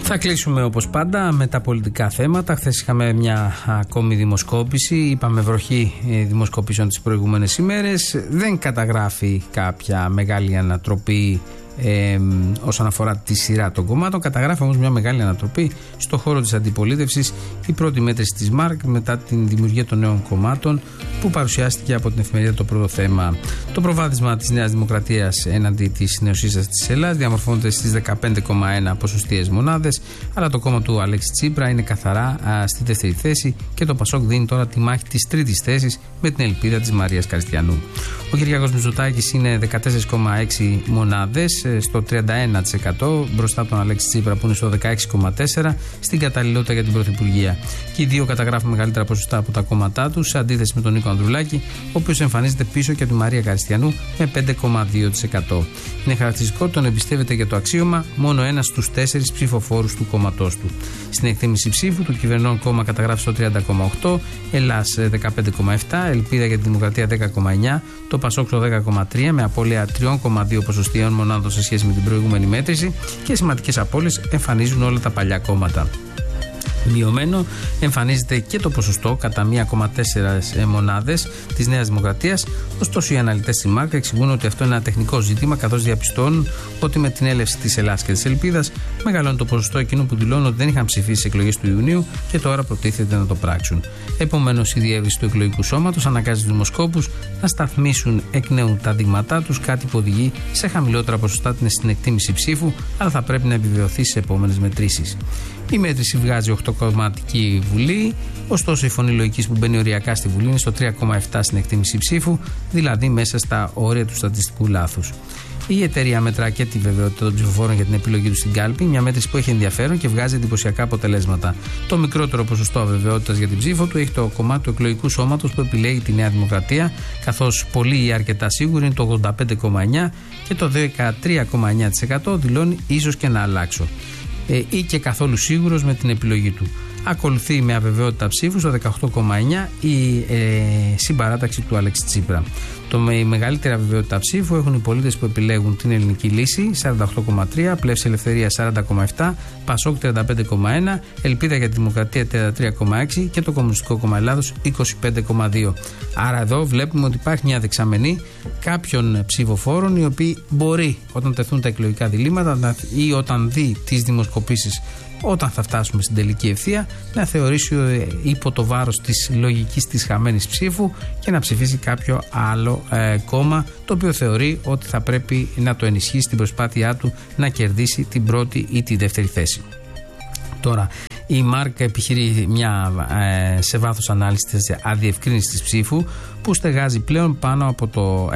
Θα κλείσουμε όπως πάντα με τα πολιτικά θέματα. Χθες είχαμε μια ακόμη δημοσκόπηση. Είπαμε βροχή δημοσκοπήσεων τις προηγούμενες ημέρες. Δεν καταγράφει κάποια μεγάλη ανατροπή όσον αφορά τη σειρά των κομμάτων. Καταγράφει όμως μια μεγάλη ανατροπή στο χώρο της αντιπολίτευσης, η πρώτη μέτρηση της ΜΑΡΚ μετά την δημιουργία των νέων κομμάτων που παρουσιάστηκε από την εφημερίδα Το Πρώτο Θέμα. Το προβάδισμα της Νέας Δημοκρατίας έναντι της Νεοσύστασης της Ελλάδας διαμορφώνεται στις 15,1 ποσοστιαίες μονάδες, αλλά το κόμμα του Αλέξη Τσίπρα είναι καθαρά στη δεύτερη θέση και το ΠΑΣΟΚ δίνει τώρα τη μάχη της τρίτης θέσης με την ελπίδα της Μαρίας Καριστιανού. Ο Κυριάκος Μητσοτάκης είναι 14,6 μονάδες στο 31% μπροστά από τον Αλέξη Τσίπρα που είναι στο 16,4% στην καταλληλότητα για την Πρωθυπουργία. Και οι δύο καταγράφουν μεγαλύτερα ποσοστά από τα κόμματά τους, σε αντίθεση με τον Νίκο Ανδρουλάκη, ο οποίος εμφανίζεται πίσω και από τη Μαρία Καριστιανού με 5,2%. Είναι χαρακτηριστικό, τον εμπιστεύεται για το αξίωμα μόνο ένας στους 4 ψηφοφόρους του κόμματός του. Στην εκτίμηση ψήφου, το κυβερνών κόμμα καταγράφει στο 30,8%, Ελλάς 15,7%, Ελπίδα για τη Δημοκρατία 10,9%, το ΠΑΣΟΚ στο 10,3% με απώλεια 3,2 ποσοστιαίων μονάδων σε σχέση με την προηγούμενη μέτρηση και σημαντικές απώλειες εμφανίζουν όλα τα παλιά κόμματα. Μειωμένο εμφανίζεται και το ποσοστό κατά 1,4 μονάδες της Νέας Δημοκρατίας. Ωστόσο, οι αναλυτές στη ΜΑΡΚ εξηγούν ότι αυτό είναι ένα τεχνικό ζήτημα, καθώς διαπιστώνουν ότι με την έλευση της Ελλάδας και της Ελπίδας μεγαλώνει το ποσοστό εκείνων που δηλώνουν ότι δεν είχαν ψηφίσει στις εκλογές του Ιουνίου και τώρα προτίθεται να το πράξουν. Επομένως, η διεύρυνση του εκλογικού σώματος αναγκάζει τους δημοσκόπους να σταθμίσουν εκ νέου τα δείγματά τους, κάτι που οδηγεί σε χαμηλότερα ποσοστά στην εκτίμηση ψήφου, αλλά θα πρέπει να επιβεβαιωθεί στις επόμενες μετρήσεις. Η μέτρηση βγάζει 8κομματική Βουλή, ωστόσο η φωνή λογικής που μπαίνει οριακά στη Βουλή είναι στο 3,7 στην εκτίμηση ψήφου, δηλαδή μέσα στα όρια του στατιστικού λάθους. Η εταιρεία μετρά και τη βεβαιότητα των ψηφοφόρων για την επιλογή του στην κάλπη, μια μέτρηση που έχει ενδιαφέρον και βγάζει εντυπωσιακά αποτελέσματα. Το μικρότερο ποσοστό αβεβαιότητας για την ψήφο του έχει το κομμάτι του εκλογικού σώματος που επιλέγει τη Νέα Δημοκρατία, καθώς πολλοί ή αρκετά σίγουροι είναι το 85,9% και το 13,9% δηλώνει ίσως και να αλλάξω. Ή και καθόλου σίγουρος με την επιλογή του. Ακολουθεί με αβεβαιότητα ψήφου στο 18,9% η συμπαράταξη του Αλέξη Τσίπρα. Η μεγαλύτερη αβεβαιότητα ψήφου έχουν οι πολίτες που επιλέγουν την ελληνική λύση 48,3%, Πλεύση Ελευθερία 40,7%, ΠΑΣΟΚ 35,1%, Ελπίδα για τη Δημοκρατία 33,6% και το Κομμουνιστικό Κόμμα Ελλάδος 25,2%. Άρα εδώ βλέπουμε ότι υπάρχει μια δεξαμενή κάποιων ψηφοφόρων οι οποίοι μπορεί όταν τεθούν τα εκλογικά διλήμματα ή όταν δει τις δημοσκοπήσεις, όταν θα φτάσουμε στην τελική ευθεία, να θεωρήσει υπό το βάρος της λογικής της χαμένης ψήφου και να ψηφίσει κάποιο άλλο κόμμα, το οποίο θεωρεί ότι θα πρέπει να το ενισχύσει στην προσπάθειά του να κερδίσει την πρώτη ή τη δεύτερη θέση. Τώρα, η ΜΑΡΚ επιχειρεί μια σε βάθος ανάλυση της αδιευκρίνησης της ψήφου που στεγάζει πλέον πάνω από το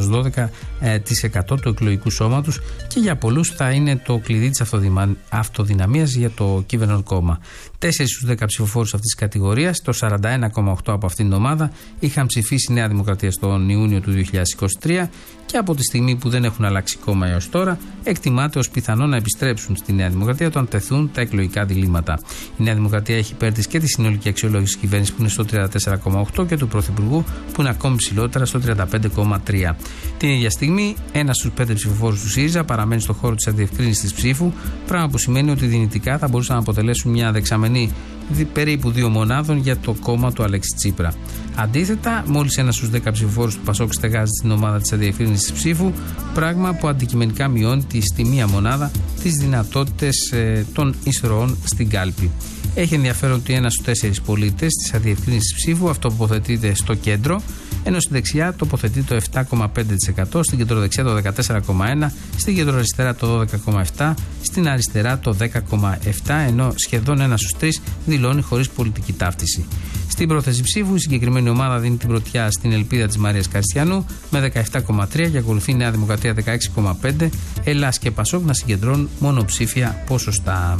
11-12% του εκλογικού σώματος και για πολλούς θα είναι το κλειδί της αυτοδυναμίας για το κυβερνών κόμμα. 4 στους 10 ψηφοφόρους αυτής της κατηγορίας, το 41,8% από αυτήν την ομάδα, είχαν ψηφίσει Νέα Δημοκρατία στον Ιούνιο του 2023 και από τη στιγμή που δεν έχουν αλλάξει κόμμα έως τώρα, εκτιμάται ως πιθανό να επιστρέψουν στη Νέα Δημοκρατία όταν τεθούν τα εκλογικά διλήμματα. Η Νέα Δημοκρατία έχει υπέρ της και τη συνολική αξιολόγηση της κυβέρνησης που είναι στο 34,8% και του Πρωθυπουργού που είναι ακόμη ψηλότερα στο 35,3%. Την ίδια στιγμή, 1 στους 5 ψηφοφόρους του ΣΥΡΙΖΑ παραμένει στο χώρο της αδιευκρίνησης της ψήφου, πράγμα που σημαίνει ότι δυνητικά θα μπορούσαν να αποτελέσουν μια δεξαμενή περίπου 2 μονάδων για το κόμμα του Αλέξη Τσίπρα. Αντίθετα, μόλις 1 στους 10 ψηφοφόρους του ΠΑΣΟΚ στεγάζει στην ομάδα της αδιευκρίνησης της ψήφου, πράγμα που αντικειμενικά μειώνει στη μία μονάδα τις δυνατότητες των εισρωών στην κάλπη. Έχει ενδιαφέρον ότι 1 στους 4 πολίτες της αδιευκρίνησης ψήφου αυτοποθετείται στο κέντρο, ενώ στη δεξιά τοποθετεί το 7,5%, στην κεντροδεξιά το 14,1%, στην κεντροαριστερά το 12,7%, στην αριστερά το 10,7%, ενώ σχεδόν 1 στους 3 δηλώνει χωρίς πολιτική ταύτιση. Στην πρόθεση ψήφου, η συγκεκριμένη ομάδα δίνει την πρωτιά στην Ελπίδα της Μαρίας Καριστιανού με 17,3% και ακολουθεί η Νέα Δημοκρατία 16,5%, Ελλάς και ΠΑΣΟΚ να συγκεντρώνουν μονοψήφια ποσοστά.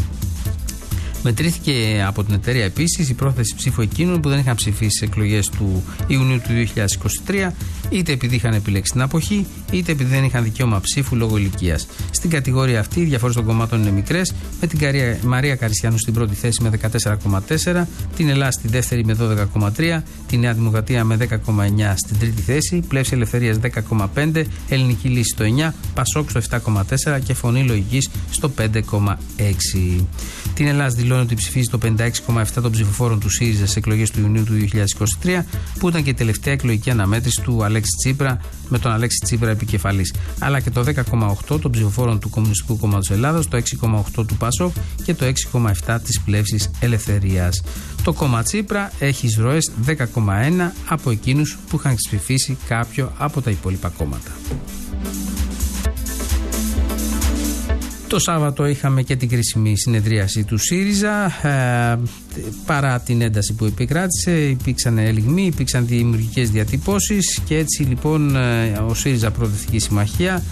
Μετρήθηκε από την εταιρεία επίσης η πρόθεση ψήφου εκείνων που δεν είχαν ψηφίσει στις εκλογές του Ιουνίου του 2023, είτε επειδή είχαν επιλέξει την αποχή, είτε επειδή δεν είχαν δικαίωμα ψήφου λόγω ηλικίας. Στην κατηγορία αυτή οι διαφορές των κομμάτων είναι μικρές, με την Μαρία Καριστιανού στην πρώτη θέση με 14,4%, την Ελλάδα στη δεύτερη με 12,3%, τη Νέα Δημοκρατία με 10,9% στην τρίτη θέση, Πλεύση Ελευθερίας 10,5%, Ελληνική Λύση στο 9%, ΠΑΣΟΚ στο 7,4% και Φωνή Λογικής στο 5,6%. Την Ελλάς δηλώνει ότι ψηφίζει το 56,7% των ψηφοφόρων του ΣΥΡΙΖΑ στις εκλογές του Ιουνίου του 2023, που ήταν και η τελευταία εκλογική αναμέτρηση του Αλέξη Τσίπρα, με τον Αλέξη Τσίπρα επικεφαλής. Αλλά και το 10,8% των ψηφοφόρων του Κομμουνιστικού Κόμματος Ελλάδας, το 6,8% του ΠΑΣΟΚ και το 6,7% της Πλεύσης Ελευθερίας. Το κόμμα Τσίπρα έχει εισρωές 10,1% από εκείνους που είχαν ψηφίσει κάποιο από τα υπόλοιπα κόμματα. Το Σάββατο είχαμε και την κρίσιμη συνεδρίαση του ΣΥΡΙΖΑ. Παρά την ένταση που επικράτησε, υπήρξαν ελιγμοί, υπήρξαν δημιουργικές διατυπώσεις και έτσι λοιπόν ο ΣΥΡΙΖΑ Προοδευτική Συμμαχία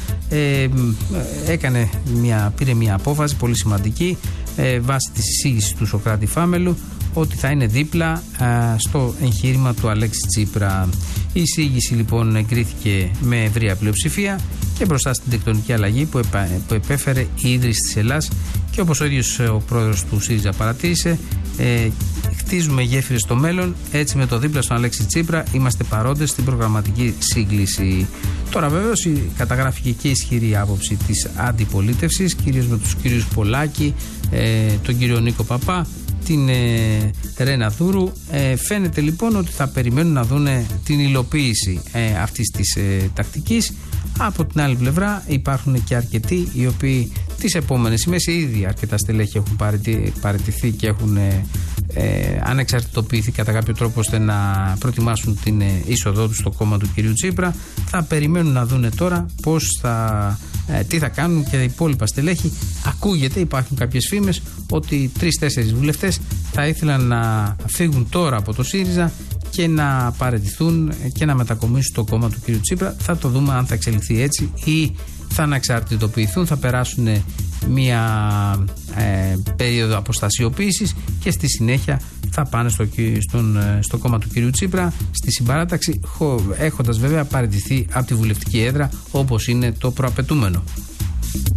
πήρε μια απόφαση πολύ σημαντική βάσει της εισήγησης του Σωκράτη Φάμελου, ότι θα είναι δίπλα στο εγχείρημα του Αλέξη Τσίπρα. Η εισήγηση λοιπόν εγκρίθηκε με ευρεία πλειοψηφία και μπροστά στην τεκτονική αλλαγή που επέφερε η ίδρυση της Ελλάς, και όπως ο ίδιος ο πρόεδρος του ΣΥΡΙΖΑ παρατήρησε, χτίζουμε γέφυρες στο μέλλον, έτσι με το δίπλα στον Αλέξη Τσίπρα είμαστε παρόντες στην προγραμματική σύγκληση. Τώρα βεβαίως καταγράφηκε και ισχυρή άποψη της αντιπολίτευσης, κυρίως με τους κυρίους Πολάκη, τον κύριο Νίκο Παπά, την Ρένα Δούρου. Φαίνεται λοιπόν ότι θα περιμένουν να δουν την υλοποίηση αυτής της τακτικής. Από την άλλη πλευρά υπάρχουν και αρκετοί οι οποίοι τις επόμενες ημέρες, ήδη αρκετά στελέχη έχουν παραιτηθεί και έχουν ανεξαρτητοποιηθεί κατά κάποιο τρόπο ώστε να προετοιμάσουν την είσοδό τους στο κόμμα του κυρίου Τσίπρα. Θα περιμένουν να δούνε τώρα τι θα κάνουν και τα υπόλοιπα στελέχη. Ακούγεται, υπάρχουν κάποιες φήμες ότι 3-4 βουλευτές θα ήθελαν να φύγουν τώρα από το ΣΥΡΙΖΑ και να παραιτηθούν και να μετακομίσουν το κόμμα του κυρίου Τσίπρα. Θα το δούμε αν θα εξελιχθεί έτσι ή θα αναξαρτητοποιηθούν, θα περάσουν μια περίοδο αποστασιοποίησης και στη συνέχεια θα πάνε στο κόμμα του κυρίου Τσίπρα στη συμπαράταξη, έχοντας βέβαια παραιτηθεί από τη βουλευτική έδρα όπως είναι το προαπαιτούμενο.